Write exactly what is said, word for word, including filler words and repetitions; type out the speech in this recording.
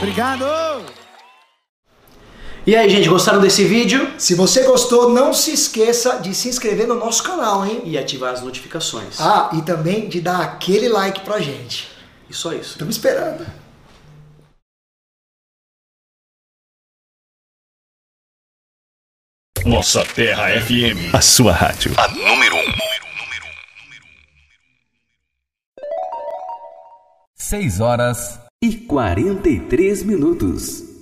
Obrigado! E aí, gente, gostaram desse vídeo? Se você gostou, não se esqueça de se inscrever no nosso canal, hein? E ativar as notificações. Ah, e também de dar aquele like pra gente. E só isso. Estamos esperando. Nossa Terra F M. A sua rádio. A número um. seis horas e quarenta e três minutos.